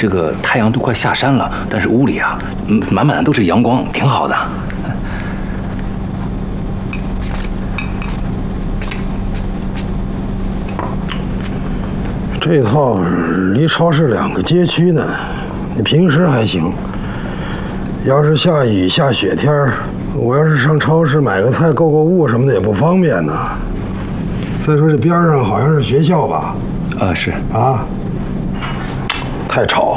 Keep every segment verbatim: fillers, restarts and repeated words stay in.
这个太阳都快下山了，但是屋里啊，嗯，满满的都是阳光，挺好的。 这套离超市两个街区呢，你平时还行，要是下雨下雪天儿，我要是上超市买个菜、购购物什么的也不方便呢。再说这边上好像是学校吧？ 啊，是啊，太吵。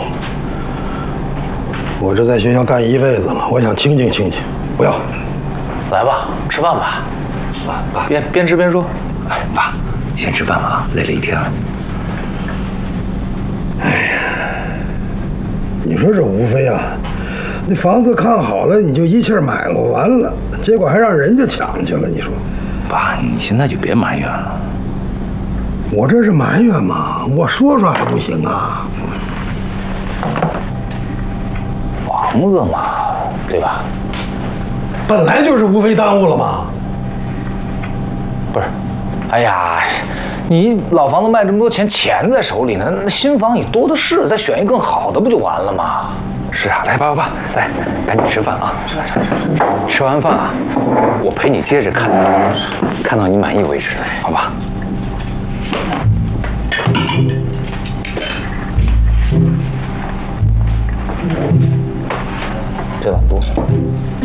我这在学校干一辈子了，我想清静清静。不要， 来吧，吃饭吧。爸爸，边边吃边说。哎，爸，先吃饭吧啊，累了一天了。 哎呀，你说这无非啊，那房子看好了，你就一气儿买了完了，结果还让人家抢去了，你说？ 爸，你现在就别埋怨了。 我这是埋怨吗？我说说还不行啊？ 房子嘛，对吧？ 本来就是无非耽误了嘛。 不是，哎呀，你老房子卖这么多钱，钱在手里呢，那新房也多的是，再选一个更好的不就完了吗？是啊，来，爸爸爸，来，赶紧吃饭啊！吃饭吃饭吃饭。吃完饭啊，我陪你接着看，看到你满意为止，好吧？